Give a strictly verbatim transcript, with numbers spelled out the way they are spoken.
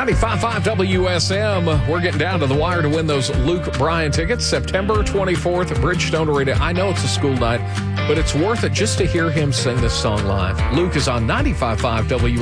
ninety-five point five W S M. We're getting down to the wire to win those Luke Bryan tickets. September twenty-fourth at Bridgestone Arena. I know it's a school night, but it's worth it just to hear him sing this song live. Luke is on ninety-five point five W S M.